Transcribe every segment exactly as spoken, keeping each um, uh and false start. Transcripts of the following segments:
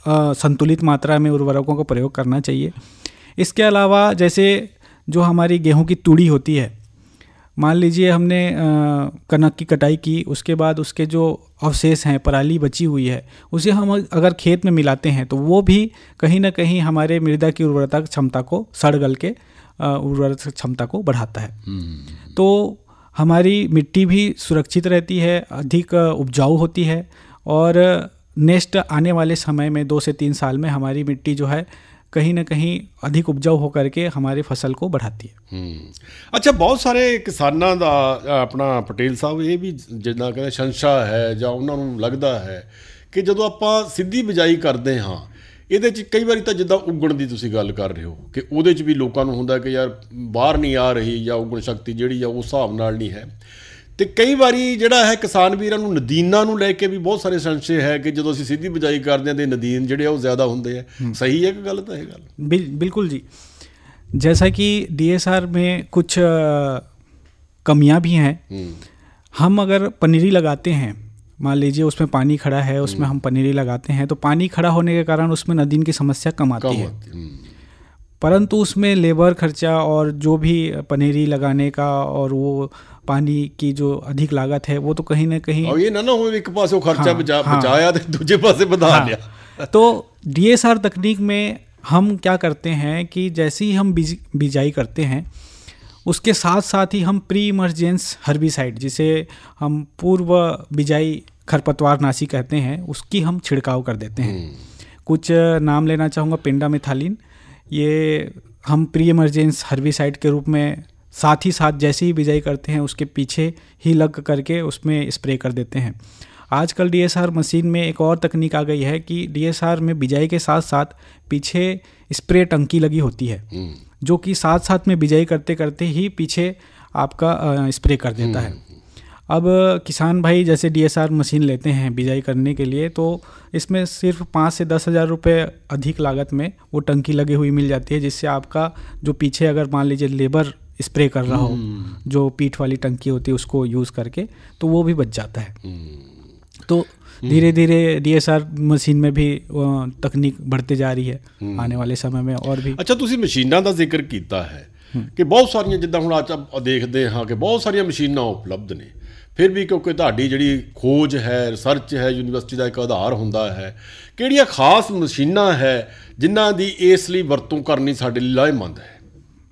आ, संतुलित मात्रा में उर्वरकों का प्रयोग करना चाहिए। इसके अलावा जैसे जो हमारी गेहूं की तूड़ी होती है, मान लीजिए हमने कनक की कटाई की, उसके बाद उसके जो अवशेष हैं, पराली बची हुई है, उसे हम अगर खेत में मिलाते हैं तो वो भी कहीं ना कहीं हमारे मृदा की उर्वरता क्षमता को सड़ गल के उर्वरता क्षमता को बढ़ाता है। तो हमारी मिट्टी भी सुरक्षित रहती है, अधिक उपजाऊ होती है और नेक्स्ट आने वाले समय में दो से तीन साल में हमारी मिट्टी जो है कहीं ना कहीं अधिक उपजाऊ होकर के हमारी फसल को बढ़ाती है। अच्छा, बहुत सारे किसानां ਦਾ ਆਪਣਾ ਪਟੇਲ ਸਾਹਿਬ ਇਹ ਵੀ ਜਿੱਦਾਂ ਕਹਿੰਦੇ ਸ਼ੰਸ਼ਾ ਹੈ ਜਾਂ ਉਹਨਾਂ ਨੂੰ ਲੱਗਦਾ ਹੈ ਕਿ ਜਦੋਂ ਆਪਾਂ ਸਿੱਧੀ ਬਿਜਾਈ ਕਰਦੇ ਹਾਂ ਇਹਦੇ 'ਚ ਕਈ ਵਾਰੀ ਤਾਂ ਜਿੱਦਾਂ ਉਗਣ ਦੀ ਤੁਸੀਂ ਗੱਲ ਕਰ ਰਹੇ ਹੋ ਕਿ ਉਹਦੇ 'ਚ ਵੀ ਲੋਕਾਂ ਨੂੰ ਹੁੰਦਾ ਕਿ ਯਾਰ ਬਾਹਰ ਨਹੀਂ ਆ ਰਹੀ ਜਾਂ ਉਗਣ ਸ਼ਕਤੀ ਜਿਹੜੀ ਆ ਉਸ ਹਿਸਾਬ ਨਾਲ ਨਹੀਂ ਹੈ। ਤੇ ਕਈ ਵਾਰੀ ਜਿਹੜਾ ਹੈ ਕਿਸਾਨ ਵੀਰਾਂ ਨੂੰ ਨਦੀਨਾਂ ਨੂੰ ਲੈ ਕੇ ਵੀ ਬਹੁਤ ਸਾਰੇ ਸੰਸ਼ੇ ਹੈ ਕਿ ਜਦੋਂ ਅਸੀਂ ਸਿੱਧੀ ਬਿਜਾਈ ਕਰਦੇ ਹਾਂ ਤੇ ਨਦੀਨ ਜਿਹੜੇ ਆ ਉਹ ਜ਼ਿਆਦਾ ਹੁੰਦੇ ਆ। सही है कि गलत है ये गल? बिल, बिल्कुल जी। जैसा कि डीएसआर में कुछ कमियां भी हैं। हम अगर पनीरी लगाते हैं, मान लीजिए उसमें पानी खड़ा है, उसमें हम पनीरी लगाते हैं तो पानी खड़ा होने के कारण उसमें नदीन की समस्या कम आती है, परंतु उसमें लेबर खर्चा और जो भी पनीरी लगाने का और वो पानी की जो अधिक लागत है वो तो कहीं ना कहीं और ये ना ना हो एक पासे खर्चा हाँ, बचा, हाँ, बचाया तो दूसरे पासे बढ़ा हाँ, लिया। तो डीएसआर तकनीक में हम क्या करते हैं कि जैसे ही हम बिजाई करते हैं उसके साथ साथ ही हम प्री इमरजेंस हर्बिसाइड, जिसे हम पूर्व बिजाई खरपतवार नाशी कहते हैं, उसकी हम छिड़काव कर देते हैं। कुछ नाम लेना चाहूँगा, पेंडामिथालिन, ये हम प्री इमरजेंस हर्बिसाइड के रूप में साथ ही साथ जैसे ही बिजाई करते हैं उसके पीछे ही लग करके उसमें स्प्रे कर देते हैं। आजकल डीएसआर मशीन में एक और तकनीक आ गई है कि डीएसआर में बिजाई के साथ साथ पीछे स्प्रे टंकी लगी होती है जो कि साथ साथ में बिजाई करते करते ही पीछे आपका स्प्रे कर देता है। अब किसान भाई जैसे डीएसआर मशीन लेते हैं बिजाई करने के लिए तो इसमें सिर्फ पाँच से दस हज़ार रुपये अधिक लागत में वो टंकी लगी हुई मिल जाती है, जिससे आपका जो पीछे अगर मान लीजिए लेबर स्प्रे कर रहा हो, जो पीठ वाली टंकी होती है उसको यूज़ करके, तो वो भी बच जाता है। तो धीरे धीरे डीएसआर मशीन में भी तकनीक बढ़ते जा रही है आने वाले समय में और भी। अच्छा, तुसी मशीनां दा जिक्र कीता है कि बहुत सारियां जिद्दां हुण आज देखते हाँ कि बहुत सारियां मशीनां उपलब्ध ने, फिर भी क्योंकि तुहाडी जिहड़ी खोज है, रिसर्च है, यूनीवर्सिटी का एक आधार हुंदा है, किहड़ियां खास मशीनां है जिन्हां दी इस लई वरतों करनी साडे लई लाहेमंद है?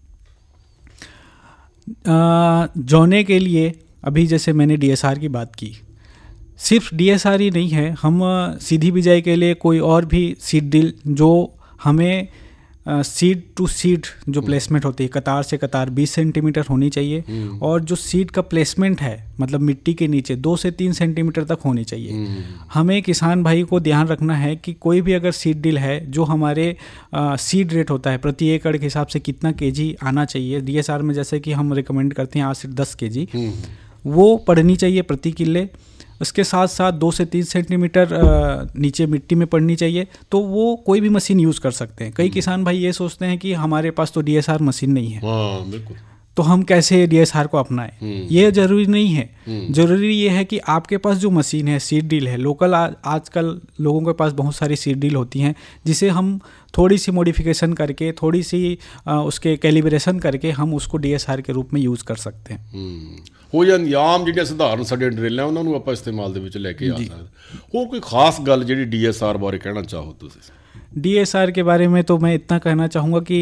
जोने के लिए अभी जैसे मैंने डीएसआर की बात की, सिर्फ डीएसआर ही नहीं है, हम सीधी बिजाई के लिए कोई और भी सीड ड्रिल जो हमें सीड टू सीड जो प्लेसमेंट होती है, कतार से कतार बीस सेंटीमीटर होनी चाहिए और जो सीड का प्लेसमेंट है मतलब मिट्टी के नीचे दो से तीन सेंटीमीटर तक होनी चाहिए। हमें किसान भाई को ध्यान रखना है कि कोई भी अगर सीड ड्रिल है जो हमारे आ, सीड रेट होता है प्रति एकड़ के हिसाब से कितना केजी आना चाहिए, डीएसआर में जैसे कि हम रिकमेंड करते हैं आठ से दस केजी वो पड़नी चाहिए प्रति किले। उसके साथ साथ दो से तीन सेंटीमीटर नीचे मिट्टी में पड़नी चाहिए, तो वो कोई भी मशीन यूज़ कर सकते हैं। कई किसान भाई ये सोचते हैं कि हमारे पास तो डीएसआर मशीन नहीं है, हाँ, बिल्कुल, तो हम कैसे डीएसआर को अपनाएं। ये ज़रूरी नहीं है, ज़रूरी ये है कि आपके पास जो मशीन है, सीड ड्रिल है, लोकल आजकल लोगों के पास बहुत सारी सीड ड्रिल होती हैं जिसे हम थोड़ी सी मॉडिफिकेशन करके, थोड़ी सी आ, उसके कैलिब्रेशन करके हम उसको डीएसआर के रूप में यूज़ कर सकते हैं। हो ਜਾਂਦੀ ਆਮ ਜਿਹੜੀਆਂ ਸਧਾਰਨ ਸਾਡੇ ਡਰਿੱਲ ਆ ਉਹਨਾਂ ਨੂੰ ਆਪਾਂ ਇਸਤੇਮਾਲ ਦੇ ਵਿੱਚ ਲੈ ਕੇ ਆ ਸਕਦੇ। ਹੋਰ ਕੋਈ ਖਾਸ ਗੱਲ ਜਿਹੜੀ डीएसआर बारे कहना चाहो तुसी? डीएसआर के बारे में तो मैं इतना कहना चाहूँगा कि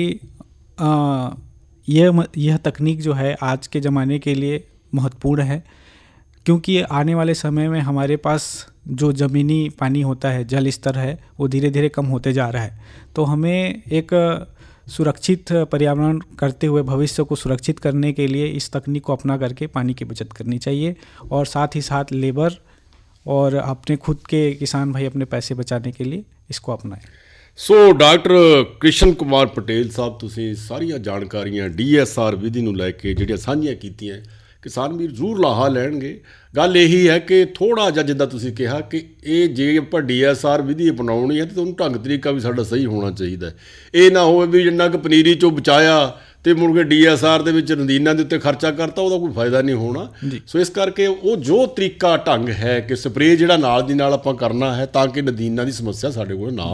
आ, यह यह तकनीक जो है आज के ज़माने के लिए महत्वपूर्ण है, क्योंकि आने वाले समय में हमारे पास जो ज़मीनी पानी होता है, जल स्तर है, वो धीरे धीरे कम होते जा रहा है। तो हमें एक सुरक्षित पर्यावरण करते हुए भविष्य को सुरक्षित करने के लिए इस तकनीक को अपना करके पानी की बचत करनी चाहिए और साथ ही साथ लेबर और अपने खुद के किसान भाई अपने पैसे बचाने के लिए इसको अपनाएं। सो डॉक्टर कृष्ण कुमार पटेल साहब, तुसीं सारियां जानकारियां डीएसआर विधि नूं लैके जिहड़ियां साझीਆਂ कीतीਆਂ किसान भी जरूर लाहा लैणगे। गल यही है कि थोड़ा जिहा जिद्दां तुसीं कहा कि ये जे आपां डीएसआर विधि अपनाउणी है तो उहनूं ढंग तरीका भी साडा सही होना चाहिए। ये ना होवे भी जिन्ना कि पनीरी चों बचाया तो मुड़ के डीएसआर दे विच नदीनां दे उत्ते खर्चा करता, ਉਹਦਾ कोई फायदा नहीं होना। सो इस करके वो जो तरीका ढंग है कि स्प्रे जिहड़ा नाल दी नाल आपां करना है ताकि नदीनां दी समस्या साडे कोल ना